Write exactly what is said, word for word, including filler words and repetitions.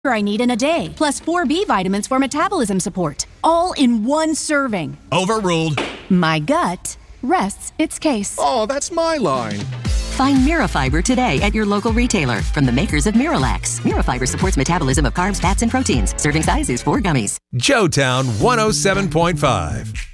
I need in a day, plus four B vitamins for metabolism support, all in one serving. Overruled. My gut rests its case. Oh, that's my line. Find Mirafiber today at your local retailer from the makers of Miralax. Mirafiber supports metabolism of carbs, fats, and proteins. Serving size is four gummies. Joetown one oh seven point five.